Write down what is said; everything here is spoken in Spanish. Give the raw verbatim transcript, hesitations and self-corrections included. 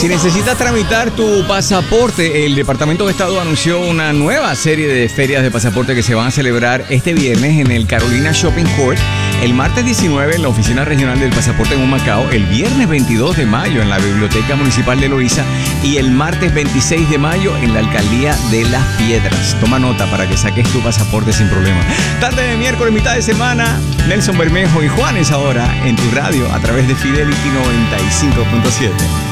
Si necesitas tramitar tu pasaporte, el Departamento de Estado anunció una nueva serie de ferias de pasaporte que se van a celebrar este viernes en el Carolina Shopping Court, el martes diecinueve en la Oficina Regional del Pasaporte en Humacao, el viernes veintidós de mayo en la Biblioteca Municipal de Loíza y el martes veintiséis de mayo en la Alcaldía de Las Piedras. Toma nota para que saques tu pasaporte sin problema. Tarde de miércoles, mitad de semana, Nelson Bermejo y Juanes ahora en tu radio a través de Fidelity noventa y cinco punto siete.